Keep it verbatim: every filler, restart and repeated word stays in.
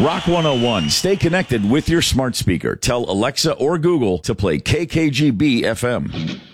Rock one oh one. Stay connected with your smart speaker. Tell Alexa or Google to play K K G B F M.